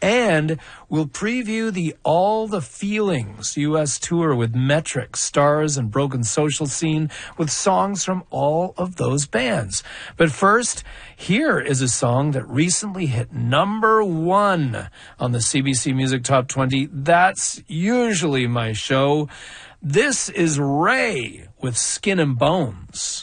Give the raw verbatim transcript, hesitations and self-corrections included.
And we'll preview the All the Feelings U S tour with Metric, Stars, and Broken Social Scene with songs from all of those bands. But first, here is a song that recently hit number one on the C B C Music Top twenty. That's usually my show. This is Ray with Skin and Bones.